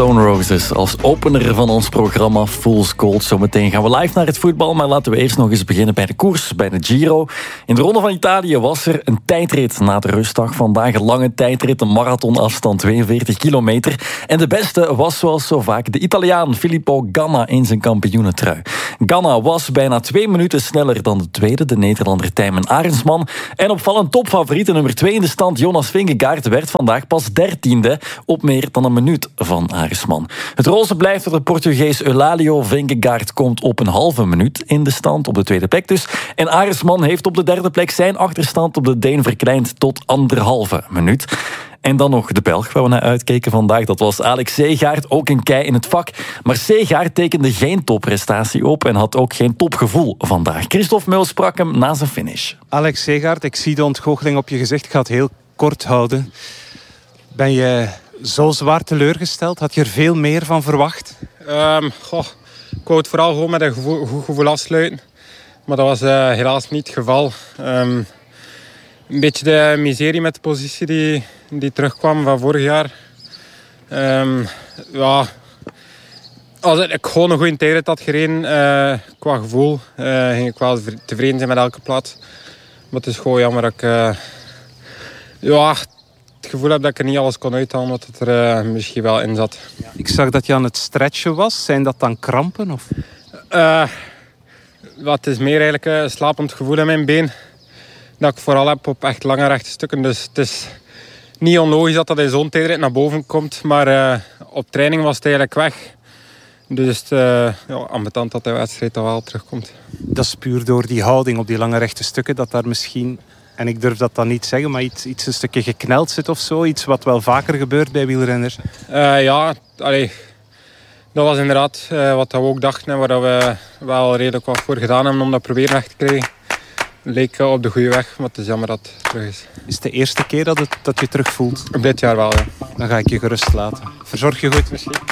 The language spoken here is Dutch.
Stone Roses als opener van ons programma Fool's Gold. Zometeen gaan we live naar het voetbal, maar laten we eerst nog eens beginnen bij de koers, bij de Giro. In de Ronde van Italië was er een tijdrit na de rustdag. Vandaag een lange tijdrit, een marathonafstand, 42 kilometer. En de beste was zoals zo vaak de Italiaan Filippo Ganna in zijn kampioenentrui. Ganna was bijna 2 minuten sneller dan de tweede, de Nederlander Tijmen Arendsman. En opvallend topfavoriet, nummer 2 in de stand, Jonas Vingegaard, werd vandaag pas 13e op meer dan een minuut van Arendsman. Het roze blijft voor de Portugees Eulálio. Vingegaard komt op een halve minuut in de stand, op de tweede plek dus. En Arendsman heeft op de derde plek zijn achterstand op de Deen verkleind tot 1,5 minuut. En dan nog de Belg waar we naar uitkeken vandaag. Dat was Alex Segaert, ook een kei in het vak. Maar Segaert tekende geen topprestatie op en had ook geen topgevoel vandaag. Christophe Meuls sprak hem na zijn finish. Alex Segaert, ik zie de ontgoocheling op je gezicht. Ik ga het heel kort houden. Ben je zo zwaar teleurgesteld? Had je er veel meer van verwacht? Ik wou het vooral gewoon met een goed gevoel afsluiten. Maar dat was helaas niet het geval. Een beetje de miserie met de positie die terugkwam van vorig jaar. Als ik gewoon een goede tijdrit had gereden, qua gevoel, ging ik wel tevreden zijn met elke plaats. Maar het is gewoon jammer dat ik het gevoel heb dat ik er niet alles kon uithalen wat er misschien wel in zat. Ik zag dat je aan het stretchen was. Zijn dat dan krampen? Of? Het is meer eigenlijk een slapend gevoel in mijn been. Dat ik vooral heb op echt lange rechte stukken. Dus het is niet onlogisch dat in zo'n tijdrit naar boven komt. Maar op training was het eigenlijk weg. Dus ambetant dat de wedstrijd al wel terugkomt. Dat is puur door die houding op die lange rechte stukken. Dat daar misschien, en ik durf dat dan niet zeggen, maar iets een stukje gekneld zit of zo. Iets wat wel vaker gebeurt bij wielrenners. Dat was inderdaad wat we ook dachten. En waar we wel redelijk wat voor gedaan hebben om dat proberen weg te krijgen. Leek op de goede weg, maar het is jammer dat het terug is. Is het de eerste keer dat je terug voelt? Op dit jaar wel, ja. Dan ga ik je gerust laten. Verzorg je goed. Misschien.